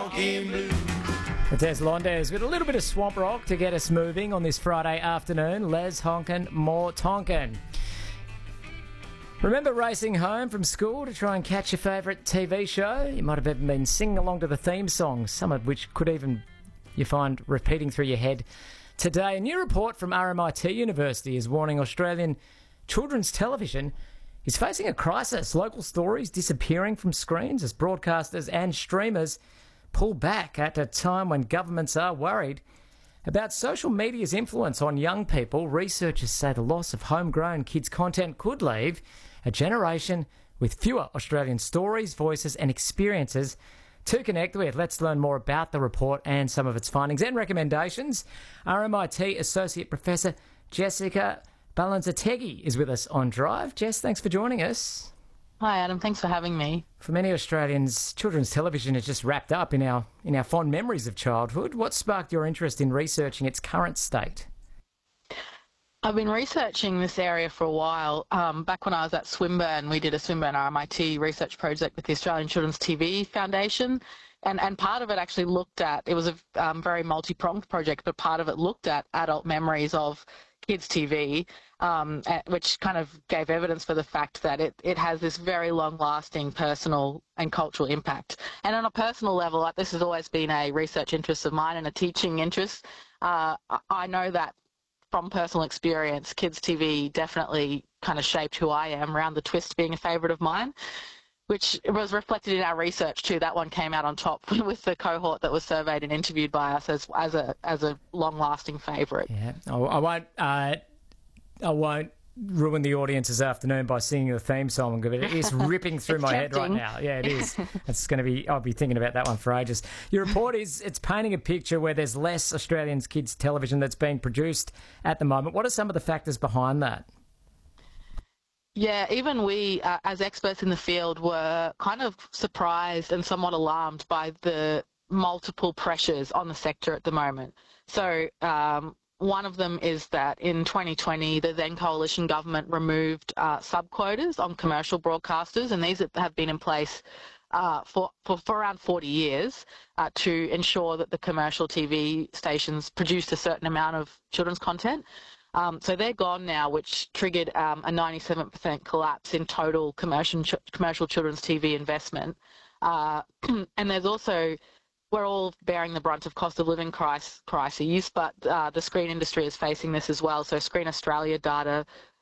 Tonkin Blues. Des Londes with a little bit of swamp rock to get us moving on this Friday afternoon. Les honkin', more Tonkin. Remember racing home from school to try and catch your favourite TV show? You might have even been singing along to the theme songs, some of which could even, you find, repeating through your head today. A new report from RMIT University is warning Australian children's television is facing a crisis. Local stories disappearing from screens as broadcasters and streamers pull back at a time when governments are worried about social media's influence on young people. Researchers say the loss of homegrown kids' content could leave a generation with fewer Australian stories, voices and experiences to connect with. Let's learn more about the report and some of its findings and recommendations. RMIT Associate Professor Jessica Balanzategui is with us on Drive. Jess, thanks for joining us. Hi, Adam. Thanks for having me. For many Australians, children's television is just wrapped up in our fond memories of childhood. What sparked your interest in researching its current state? I've been researching this area for a while. Back when I was at Swinburne, we did a Swinburne RMIT research project with the Australian Children's TV Foundation. And part of it actually looked at, it was a very multi-pronged project, but part of it looked at adult memories of kids' TV, which kind of gave evidence for the fact that it has this very long-lasting personal and cultural impact. And on a personal level, this has always been a research interest of mine and a teaching interest. I know that from personal experience, kids' TV definitely kind of shaped who I am, Round the Twist being a favourite of mine, which was reflected in our research too. That one came out on top with the cohort that was surveyed and interviewed by us as a long-lasting favourite. Yeah, I won't ruin the audience's afternoon by singing the theme song, but it is ripping through my head right now. Yeah, it is. I'll be thinking about that one for ages. Your report it's painting a picture where there's less Australian kids' television that's being produced at the moment. What are some of the factors behind that? Yeah, even we, as experts in the field, were kind of surprised and somewhat alarmed by the multiple pressures on the sector at the moment. So one of them is that in 2020, the then coalition government removed sub-quotas on commercial broadcasters, and these have been in place for around 40 years to ensure that the commercial TV stations produced a certain amount of children's content. So they're gone now, which triggered a 97% collapse in total commercial children's TV investment. And there's also, we're all bearing the brunt of cost of living crises, but the screen industry is facing this as well. So Screen Australia data